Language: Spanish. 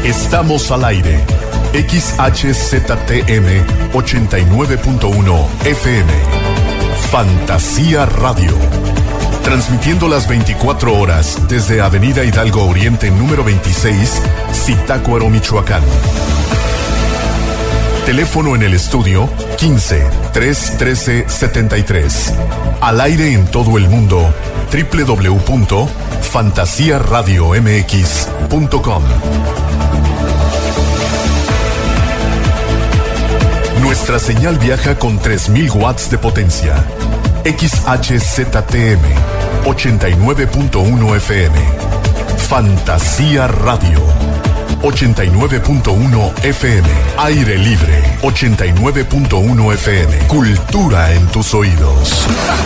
Estamos al aire. XHZTM 89.1 FM. Fantasía Radio. Transmitiendo las 24 horas desde Avenida Hidalgo Oriente número 26, Zitácuaro, Michoacán. Teléfono en el estudio 15-313-73. Al aire en todo el mundo, www.fantasiaradiomx.com. Nuestra señal viaja con 3000 watts de potencia. XHZTM 89.1 FM. Fantasía Radio 89.1 FM. Aire libre 89.1 FM. Cultura en tus oídos.